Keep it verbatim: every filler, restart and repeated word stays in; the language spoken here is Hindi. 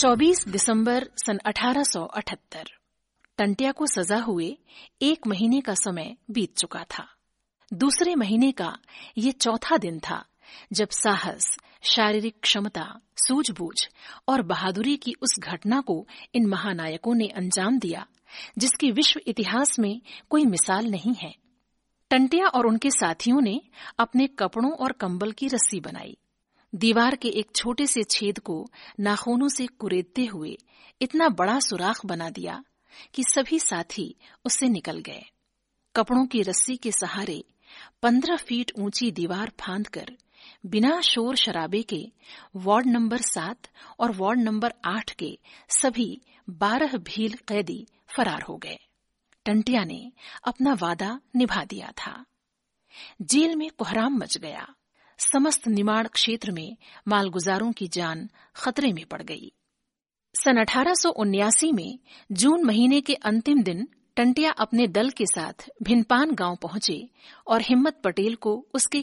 चौबीस दिसंबर सन अठारह सौ अठहत्तर। टंट्या को सजा हुए एक महीने का समय बीत चुका था। दूसरे महीने का ये चौथा दिन था जब साहस, शारीरिक क्षमता, सूझबूझ और बहादुरी की उस घटना को इन महानायकों ने अंजाम दिया जिसकी विश्व इतिहास में कोई मिसाल नहीं है। टंट्या और उनके साथियों ने अपने कपड़ों और कंबल की रस्सी बनाई, दीवार के एक छोटे से छेद को नाखूनों से कुरेदते हुए इतना बड़ा सुराख बना दिया कि सभी साथी उससे निकल गए। कपड़ों की रस्सी के सहारे पंद्रह फीट ऊंची दीवार फांदकर बिना शोर शराबे के वार्ड नंबर सात और वार्ड नंबर आठ के सभी बारह भील कैदी फरार हो गए। टंट्या ने अपना वादा निभा दिया था। जेल में कोहराम मच गया। समस्त निमाड़ क्षेत्र में मालगुजारों की जान खतरे में पड़ गई। सन अठारह सौ उन्यासी में जून महीने के अंतिम दिन टंट्या अपने दल के साथ भिनपान गांव पहुंचे और हिम्मत पटेल को उसके